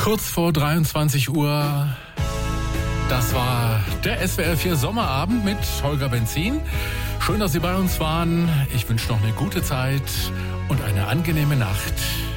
Kurz vor 23 Uhr, das war der SWR 4 Sommerabend mit Holger Benzin. Schön, dass Sie bei uns waren. Ich wünsche noch eine gute Zeit und eine angenehme Nacht.